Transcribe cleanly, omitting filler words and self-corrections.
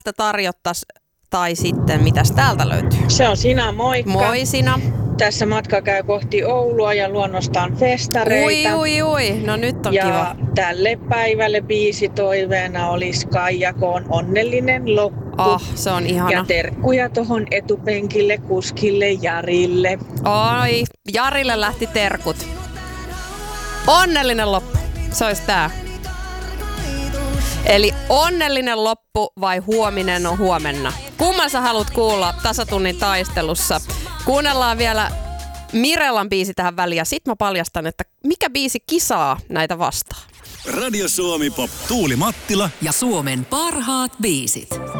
tarjottaisiin tai sitten mitäs täältä löytyy? Se on Sina, moikka. Moi Sina. Tässä matka käy kohti Oulua ja luonnostaan festareita. Ui, no nyt on ja kiva. Ja tälle päivälle biisitoiveena olisi Kaijakoon Onnellinen loppu. Se on ihana. Ja terkkuja tohon etupenkille kuskille Jarille. Oi, Jarille lähti terkut. Onnellinen loppu, se olisi tää. Eli onnellinen loppu vai huominen on huomenna? Kumman sä haluat kuulla tasatunnin taistelussa? Kuunnellaan vielä Mirellan biisi tähän väliin ja sit mä paljastan, että mikä biisi kisaa näitä vastaan. Radio Suomi Pop, Tuuli Mattila ja Suomen parhaat biisit.